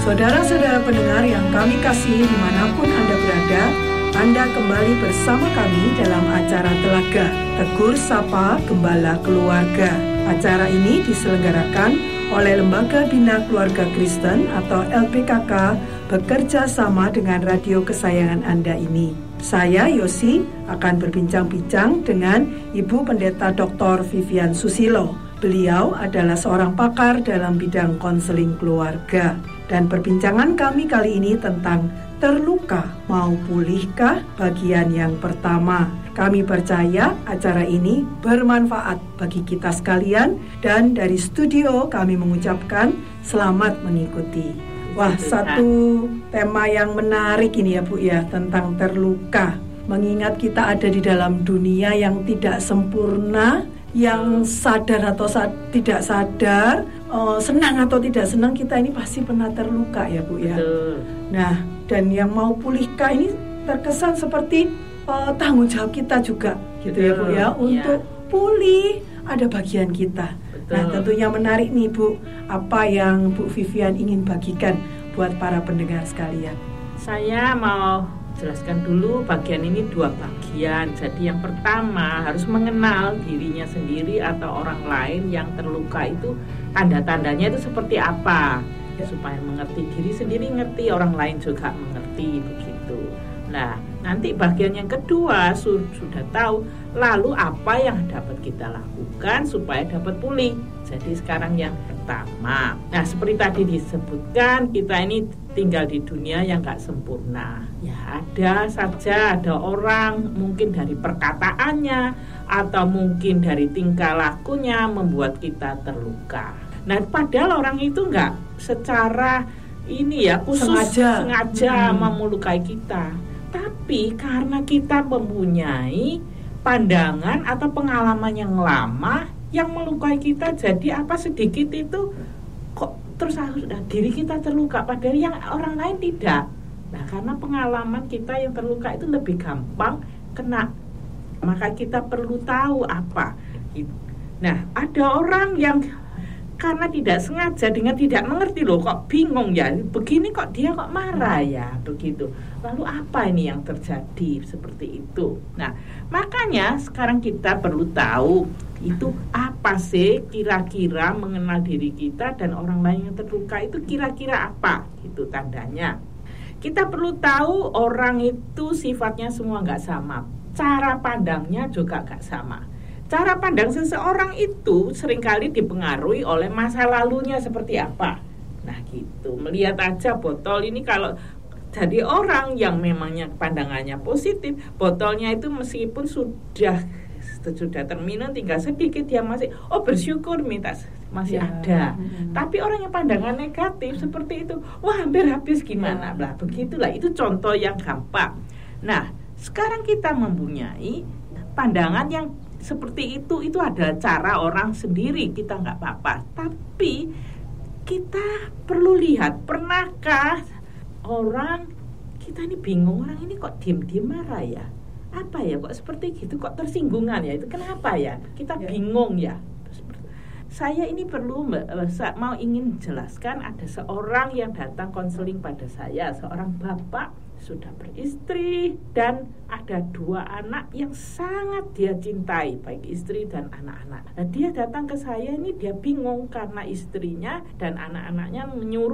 Saudara-saudara pendengar yang kami kasihi dimanapun Anda berada, Anda kembali bersama kami dalam acara Telaga Tegur Sapa Gembala Keluarga. Acara ini diselenggarakan oleh Lembaga Bina Keluarga Kristen atau LBKK bekerja sama dengan radio kesayangan Anda ini. Saya Yosi akan berbincang-bincang dengan Ibu Pendeta Dr. Vivian Susilo. Beliau adalah seorang pakar dalam bidang konseling keluarga. Dan perbincangan kami kali ini tentang terluka mau pulihkah bagian yang pertama. Kami percaya acara ini bermanfaat bagi kita sekalian dan dari studio kami mengucapkan selamat mengikuti. Wah, satu tema yang menarik ini ya Bu ya, tentang terluka. Mengingat kita ada di dalam dunia yang tidak sempurna, yang sadar atau tidak sadar, senang atau tidak senang, kita ini pasti pernah terluka ya Bu ya. Nah, dan yang mau pulihkah ini terkesan seperti tanggung jawab kita juga gitu ya Bu ya, untuk pulih ada bagian kita. Nah, tentunya menarik nih Bu, apa yang Bu Vivian ingin bagikan buat para pendengar sekalian. Saya mau jelaskan dulu bagian ini dua bagian. Jadi yang pertama harus mengenal dirinya sendiri atau orang lain yang terluka itu, tanda-tandanya itu seperti apa, supaya mengerti diri sendiri, ngerti orang lain juga mengerti begitu. Nah, nanti bagian yang kedua sudah tahu, lalu apa yang dapat kita lakukan supaya dapat pulih. Jadi sekarang yang pertama, nah seperti tadi disebutkan, kita ini tinggal di dunia yang gak sempurna. Ya ada orang mungkin dari perkataannya atau mungkin dari tingkah lakunya membuat kita terluka. Nah padahal orang itu gak secara ini ya khusus sengaja melukai kita. Tapi karena kita mempunyai pandangan atau pengalaman yang lama yang melukai kita, jadi apa sedikit itu kok terus diri kita terluka, padahal yang orang lain tidak. Nah karena pengalaman kita yang terluka itu lebih gampang kena, maka kita perlu tahu apa. Nah ada orang yang karena tidak sengaja dengan tidak mengerti loh, kok bingung ya, begini kok dia kok marah ya, begitu. Lalu apa ini yang terjadi seperti itu? Nah makanya sekarang kita perlu tahu itu apa sih kira-kira mengenal diri kita dan orang lain yang terluka itu kira-kira apa itu tandanya. Kita perlu tahu orang itu sifatnya semua gak sama, cara pandangnya juga gak sama. Cara pandang seseorang itu seringkali dipengaruhi oleh masa lalunya seperti apa. Nah gitu, melihat aja botol ini, kalau jadi orang yang memangnya pandangannya positif, botolnya itu meskipun sudah terminum tinggal sedikit, dia masih bersyukur masih ada. Tapi orang yang pandangan negatif seperti itu, wah hampir habis gimana lah, begitulah. Itu contoh yang gampang. Nah sekarang kita mempunyai pandangan yang seperti itu adalah cara orang sendiri, kita nggak apa-apa. Tapi kita perlu lihat, pernahkah orang kita ini bingung, orang ini kok diem-diem marah ya, apa ya kok seperti gitu, kok tersinggungan ya, itu kenapa ya, kita bingung ya. Saya ini perlu mau ingin jelaskan, ada seorang yang datang konseling pada saya, seorang bapak sudah beristri dan ada 2 anak yang sangat dia cintai, baik istri dan anak-anak. Nah, dia datang ke saya ini, dia bingung karena istrinya dan anak-anaknya